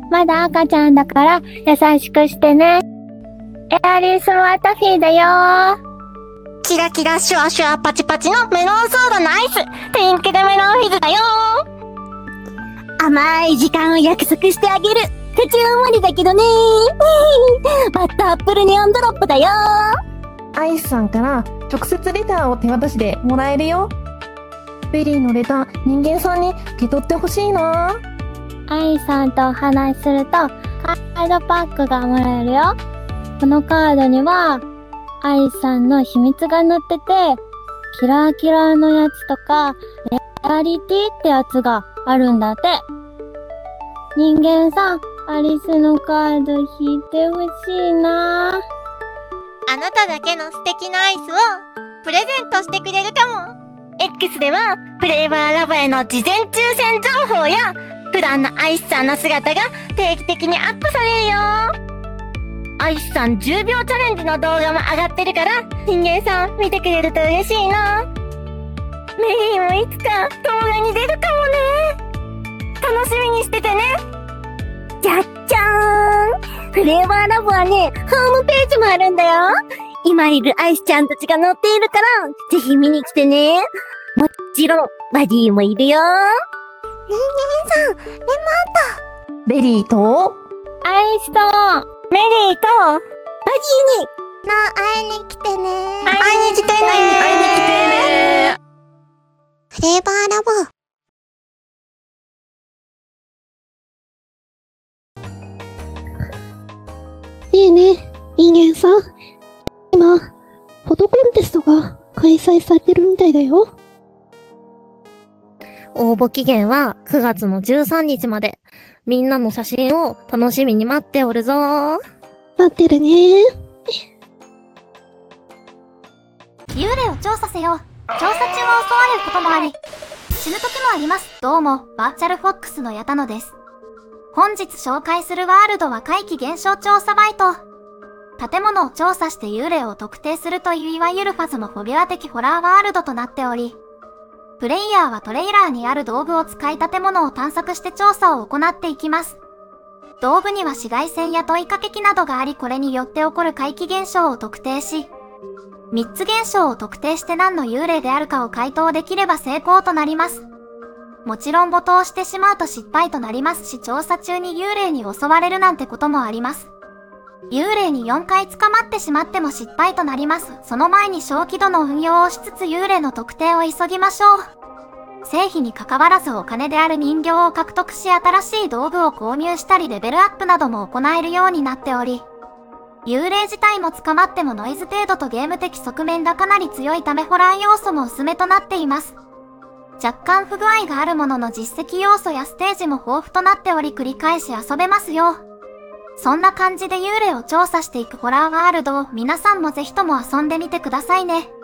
まだ赤ちゃんだから優しくしてね。エアリスマタフィーだよ。 キラキラシュワシュワパチパチのメロンソーダのアイス、ピンクでメロンフィズだよ。 甘い時間を約束してあげる。途中無理だけどね。バッターアップルネオンドロップだよ。 アイスさんから直接レターを手渡しでもらえるよ。ベリーのレター、人間さんに受け取ってほしいな。 アイさんとお話しするとカードパックがもらえるよ。このカードにはアイさんの秘密が載ってて、キラキラのやつとかレアリティってやつがあるんだって。人間さん、アリスのカード引いてほしいな。 あなただけの素敵なアイスをプレゼントしてくれるかも。X ではフレーバーラボへの事前抽選情報や普段のアイスさんの姿が定期的にアップされるよ。アイスさん10秒チャレンジの動画も上がってるから人間さん見てくれると嬉しいな。メリーもいつか動画に出るかもね。楽しみにしててね。 じゃっちゃーん。フレーバーラボはね、ホームページもあるんだよ。今いるアイスちゃんたちが載っているから、ぜひ見に来てね。もちろん、バディもいるよ。 人間さん、レモンとベリーとアイスとメリーとバディに会いに来てね。 会いに来てね。 フレーバーラボ。 ねえねえ、人間さん。今、フォトコンテストが開催されてるみたいだよ。 応募期限は9月の13日まで。みんなの写真を楽しみに待っておるぞー。 待ってるね。 幽霊を調査せよ。調査中は襲われることもあり、死ぬ時もあります。どうも、バーチャルフォックスの矢田野です。本日紹介するワールドは怪奇現象調査バイト。建物を調査して幽霊を特定するといういわゆるファズモフォビア的ホラーワールドとなっており、プレイヤーはトレーラーにある道具を使い建物を探索して調査を行っていきます。道具には紫外線や問いかけ機などがあり、これによって起こる怪奇現象を特定し、3つ現象を特定して何の幽霊であるかを回答できれば成功となります。もちろん没頭してしまうと失敗となりますし、調査中に幽霊に襲われるなんてこともあります。幽霊に4回捕まってしまっても失敗となります。その前に小気度の運用をしつつ幽霊の特定を急ぎましょう。成否に関わらずお金である人形を獲得し、新しい道具を購入したりレベルアップなども行えるようになっており、幽霊自体も捕まってもノイズ程度とゲーム的側面がかなり強いためホラー要素も薄めとなっています。若干不具合があるものの実績要素やステージも豊富となっており繰り返し遊べますよ。そんな感じで幽霊を調査していくホラーワールドを皆さんもぜひとも遊んでみてくださいね。